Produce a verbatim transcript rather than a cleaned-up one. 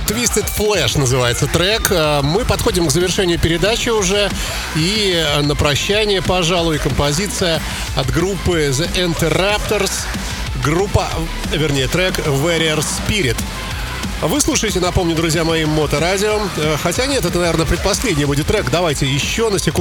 Twisted Flash называется трек. Мы подходим к завершению передачи уже. И на прощание, пожалуй, композиция от группы The Interrupters. Группа, вернее, трек Warrior Spirit. Вы слушаете, напомню, друзья мои, Моторадио. Хотя нет, это, наверное, предпоследний будет трек. Давайте еще на секунду